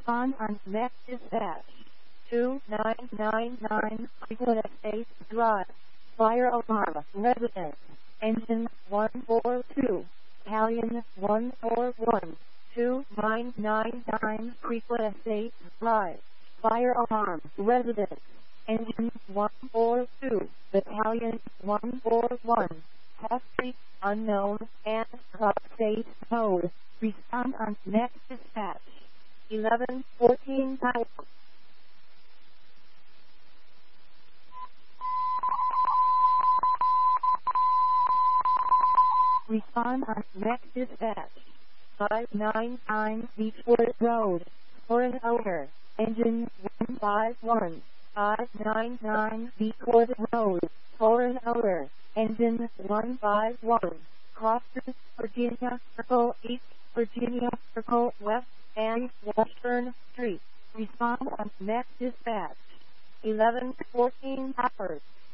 Respond on next dispatch. 2999 Cleveland Estates Drive. Fire alarm. Residence. Engine 142. Battalion 141. 2999 Cleveland Estates Drive. Fire alarm. Residence. Engine 142. Battalion 141. Test street unknown and state mode. Respond on next dispatch. 1114 Tower. Respond on next dispatch. 599 Beechwood Road. For an hour. Engine 151. 599 Beechwood Road. For an hour. Engine 151. Crosses Virginia Circle East, Virginia Circle West, and Western Street. Respond on next dispatch. 1114 hours.